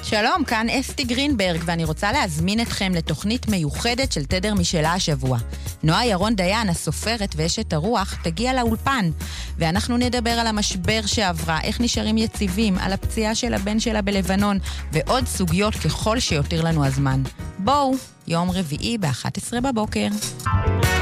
שלום, כאן אסתי גרינברג, ואני רוצה להזמין אתכם לתוכנית מיוחדת של תדר משלה השבוע. נועה ירון דיין, הסופרת ואשת הרוח, תגיע לאולפן, ואנחנו נדבר על המשבר שעברה, איך נשארים יציבים, על הפציעה של הבן שלה בלבנון, ועוד סוגיות ככל שיותר לנו הזמן. בואו, יום רביעי ב-11 בבוקר.